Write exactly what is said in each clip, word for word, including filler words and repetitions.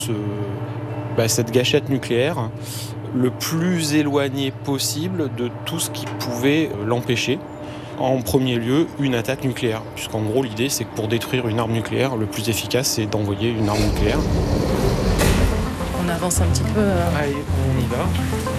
ce, bah, cette gâchette nucléaire le plus éloigné possible de tout ce qui pouvait l'empêcher. En premier lieu, une attaque nucléaire. Puisqu'en gros, l'idée, c'est que pour détruire une arme nucléaire, le plus efficace, c'est d'envoyer une arme nucléaire. On avance un petit peu. Euh... Allez, on y va.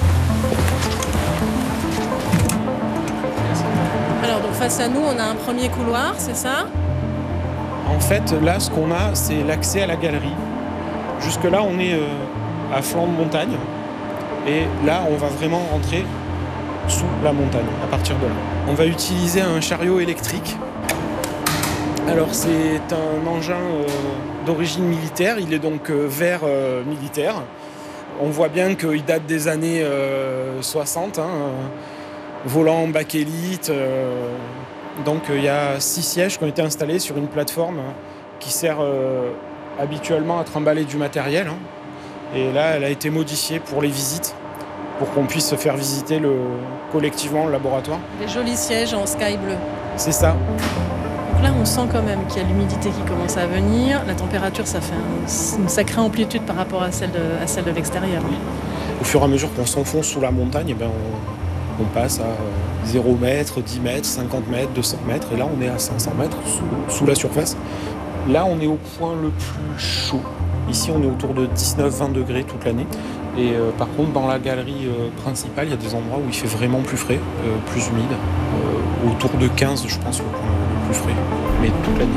Alors, donc face à nous, on a un premier couloir, c'est ça ? En fait, là, ce qu'on a, c'est l'accès à la galerie. Jusque-là, on est euh, à flanc de montagne. Et là, on va vraiment rentrer sous la montagne, à partir de là. On va utiliser un chariot électrique. Alors, c'est un engin euh, d'origine militaire. Il est donc euh, vert euh, militaire. On voit bien qu'il date des années euh, soixante. Hein, euh, volant bakélite. Euh, donc, il euh, y a six sièges qui ont été installés sur une plateforme qui sert euh, habituellement à trimballer du matériel. Hein. Et là, elle a été modifiée pour les visites, pour qu'on puisse se faire visiter le, collectivement le laboratoire. Des jolis sièges en sky bleu. C'est ça. Donc là, on sent quand même qu'il y a l'humidité qui commence à venir. La température, ça fait un, une sacrée amplitude par rapport à celle de, à celle de l'extérieur. Oui. Au fur et à mesure qu'on s'enfonce sous la montagne, eh ben on, on passe à zéro mètre, dix mètres, cinquante mètres, deux cents mètres. Et là, on est à cinq cents mètres sous, sous la surface. Là, on est au point le plus chaud. Ici, on est autour de dix-neuf à vingt degrés toute l'année. Et euh, par contre, dans la galerie euh, principale, il y a des endroits où il fait vraiment plus frais, euh, plus humide. Euh, autour de quinze, je pense, le point le plus frais. Mais toute l'année.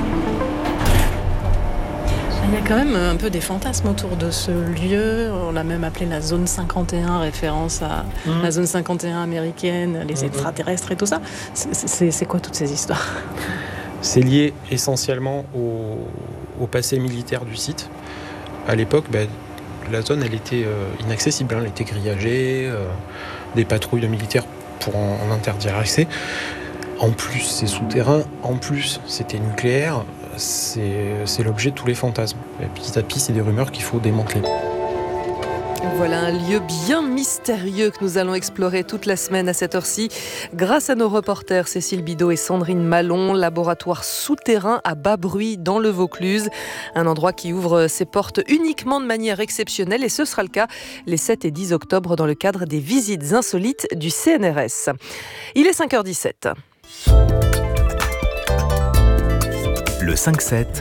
Il y a quand même un peu des fantasmes autour de ce lieu. On l'a même appelé la zone cinquante et un, référence à mmh. la zone cinquante et un américaine, les mmh. extraterrestres et tout ça. C'est, c'est, c'est quoi toutes ces histoires ? C'est lié essentiellement au, au passé militaire du site. À l'époque, ben, la zone elle était euh, inaccessible, hein, elle était grillagée, euh, des patrouilles militaires pour en, en interdire l'accès. En plus, c'est souterrain, en plus, c'était nucléaire, c'est, c'est l'objet de tous les fantasmes. Et petit à petit, c'est des rumeurs qu'il faut démanteler. Voilà un lieu bien mystérieux que nous allons explorer toute la semaine à cette heure-ci grâce à nos reporters Cécile Bidot et Sandrine Malon, laboratoire souterrain à bas bruit dans le Vaucluse, un endroit qui ouvre ses portes uniquement de manière exceptionnelle et ce sera le cas les sept et dix octobre dans le cadre des visites insolites du C N R S. Il est cinq heures dix-sept. Le cinq sept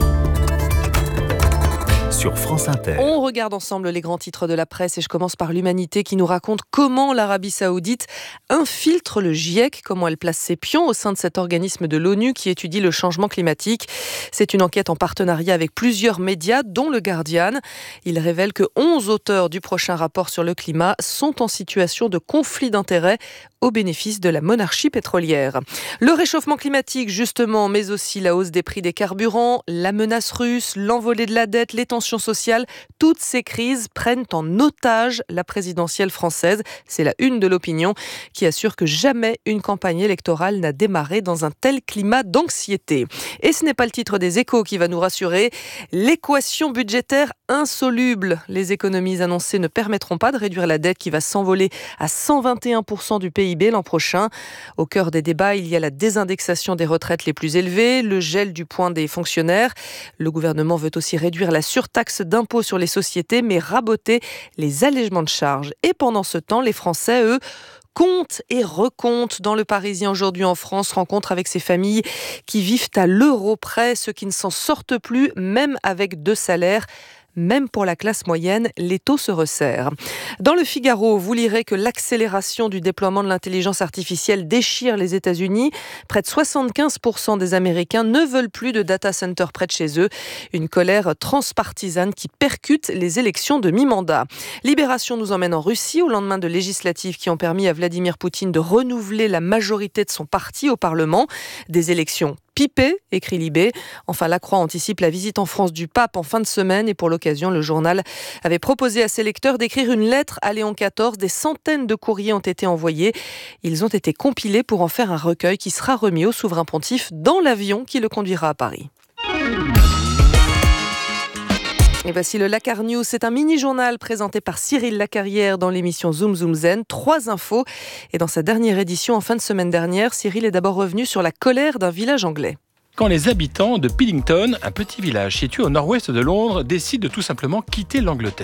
sur France Inter. On regarde ensemble les grands titres de la presse et je commence par l'Humanité qui nous raconte comment l'Arabie Saoudite infiltre le GIEC, comment elle place ses pions au sein de cet organisme de l'ONU qui étudie le changement climatique. C'est une enquête en partenariat avec plusieurs médias, dont le Guardian. Il révèle que onze auteurs du prochain rapport sur le climat sont en situation de conflit d'intérêts au bénéfice de la monarchie pétrolière. Le réchauffement climatique, justement, mais aussi la hausse des prix des carburants, la menace russe, l'envolée de la dette, les tensions sociales, toutes ces crises prennent en otage la présidentielle française. C'est la une de l'Opinion qui assure que jamais une campagne électorale n'a démarré dans un tel climat d'anxiété. Et ce n'est pas le titre des Échos qui va nous rassurer. L'équation budgétaire insoluble. Les économies annoncées ne permettront pas de réduire la dette qui va s'envoler à cent vingt et un pour cent du P I B l'an prochain. Au cœur des débats, il y a la désindexation des retraites les plus élevées, le gel du point des fonctionnaires. Le gouvernement veut aussi réduire la surtaxe d'impôt sur les sociétés, mais raboter les allègements de charges. Et pendant ce temps, les Français, eux, compte et recompte. Dans le Parisien aujourd'hui en France, rencontre avec ces familles qui vivent à l'euro près, ceux qui ne s'en sortent plus, même avec deux salaires. Même pour la classe moyenne, les taux se resserrent. Dans le Figaro, vous lirez que l'accélération du déploiement de l'intelligence artificielle déchire les États-Unis. Près de soixante-quinze pour cent des Américains ne veulent plus de data center près de chez eux. Une colère transpartisane qui percute les élections de mi-mandat. Libération nous emmène en Russie au lendemain de législatives qui ont permis à Vladimir Poutine de renouveler la majorité de son parti au Parlement. Des élections pipé, écrit Libé. Enfin, La Croix anticipe la visite en France du pape en fin de semaine et pour l'occasion, le journal avait proposé à ses lecteurs d'écrire une lettre à Léon quatorze. Des centaines de courriers ont été envoyés. Ils ont été compilés pour en faire un recueil qui sera remis au souverain pontife dans l'avion qui le conduira à Paris. Et voici le Lacar News. C'est un mini-journal présenté par Cyril Lacarrière dans l'émission Zoom Zoom Zen. Trois infos. Et dans sa dernière édition, en fin de semaine dernière, Cyril est d'abord revenu sur la colère d'un village anglais. quand les habitants de Pillington, un petit village situé au nord-ouest de Londres, décident de tout simplement quitter l'Angleterre.